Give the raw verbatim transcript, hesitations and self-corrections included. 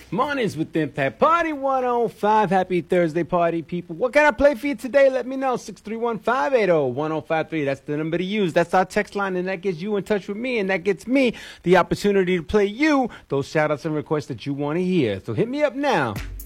Mornings with Impact Party one oh five. Happy Thursday, party people. What can I play for you today? Let me know. six three one, five eight zero, one zero five three. That's the number to use. That's our text line, and that gets you in touch with me, and that gets me the opportunity to play you those shout-outs and requests that you want to hear. So hit me up now.